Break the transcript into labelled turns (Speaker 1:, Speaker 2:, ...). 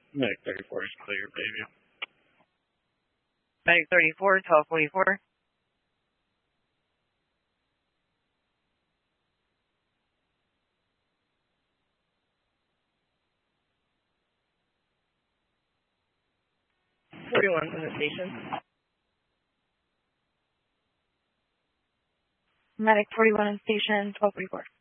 Speaker 1: Medic 34 is clear, baby.
Speaker 2: Medic 34, 1244. '41's in the station. Medic 41 in station, 1244.